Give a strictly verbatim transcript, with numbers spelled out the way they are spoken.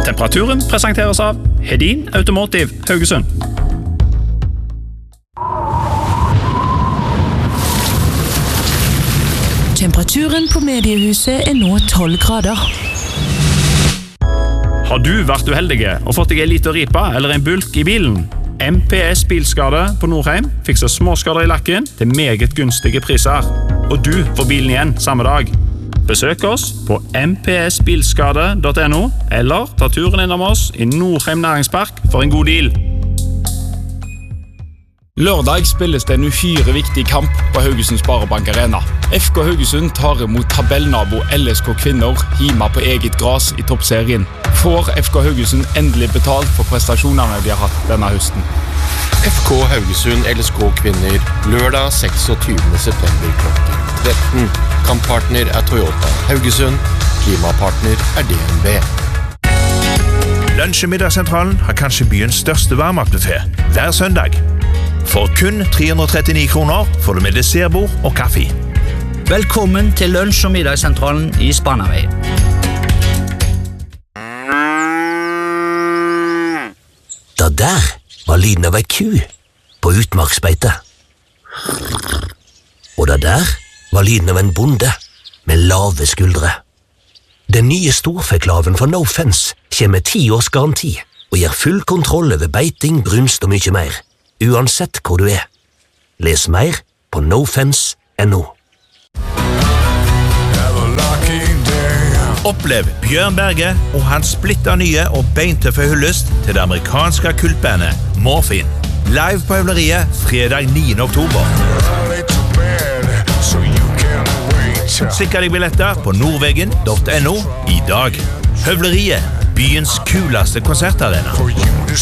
Temperaturen presenteres av Hedin Automotive Haugesund. Temperaturen på mediehuset er nå tolv grader. Har du vært uheldige og fått deg en liten ripa eller en bulk i bilen? M P S Bilskade på Nordheim fikser småskader i lakken til meget gunstige priser. Og du får bilen igjen samme dag. Besøk oss på m p s bilskade punktum n o eller ta turen innom oss i Nordheim Næringspark for en god deal. Lørdag spilles det en uhyre viktig kamp på Haugesund Sparebank Arena. F K Haugesund tar imot tabellnabo L S K Kvinner hjemme på eget gras i toppserien. Får F K Haugesund endelig betalt for prestasjonene de har hatt denne høsten. F K Haugesund L S K Kvinner lørdag seksogtyvende september klokken tretten. Kamppartner er Toyota Haugesund, klimapartner er D N B. Lunsjemiddagssentralen har kanskje byens største varmmatbuffet hver søndag. For kun tre hundre og trettini kroner får du med dessertbord og kaffe. Velkommen til lunsj- og middagssentralen i Spanavei. Da der var lyden av ei ku på utmarksbeite. Og da der var lyden av en bonde med lave skuldre. Den nye storfeklaven fra No Fence kommer med ti års garanti og gir full kontroll over beiting, brunst og mye mer, uansett hvor du er. Les mer på no fence punktum no. Opplev Bjørn Berge og hans splitter nye og beintøffe hyllest til det amerikanske kultbandet Morphine. Live på Høvleriet fredag niende oktober. Sikker deg billetter på nordveggen punktum no i dag. Høvleriet, byens kuleste konsertarena.